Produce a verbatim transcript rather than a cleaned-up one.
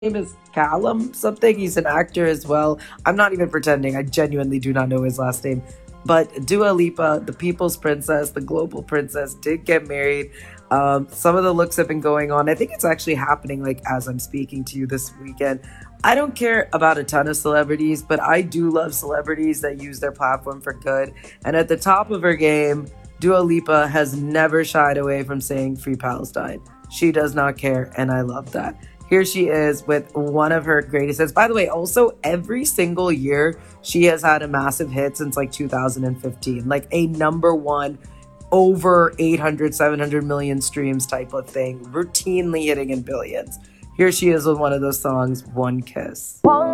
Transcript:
name is Callum something. He's an actor as well. I'm not even pretending. I genuinely do not know his last name. But Dua Lipa, the people's princess, the global princess, did get married. Um, some of the looks have been going on. I think it's actually happening like as I'm speaking to you this weekend. I don't care about a ton of celebrities, but I do love celebrities that use their platform for good. And at the top of her game, Dua Lipa has never shied away from saying free Palestine. She does not care, and I love that. Here she is with one of her greatest hits. By the way, also every single year she has had a massive hit since like two thousand fifteen, like a number one over eight hundred, seven hundred million streams type of thing, routinely hitting in billions. Here she is with one of those songs, One Kiss.